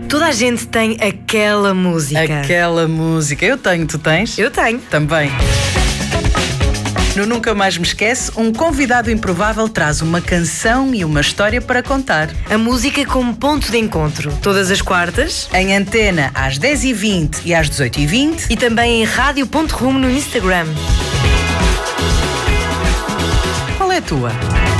Toda a gente tem aquela música. Aquela música. Eu tenho, tu tens? Eu tenho. Também. No Nunca Mais Me Esquece, um convidado improvável traz uma canção e uma história para contar. A música como ponto de encontro. Todas as quartas. Em antena às 10h20 e às 18h20. E também em rádio.rumo no Instagram. Qual é a tua?